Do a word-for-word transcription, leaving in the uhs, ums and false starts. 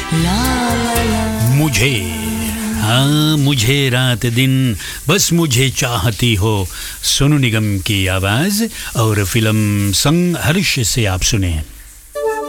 मुझे, हाँ मुझे रात दिन बस मुझे चाहती हो, सोनू निगम की आवाज और फिल्म संघर्ष से आप सुने।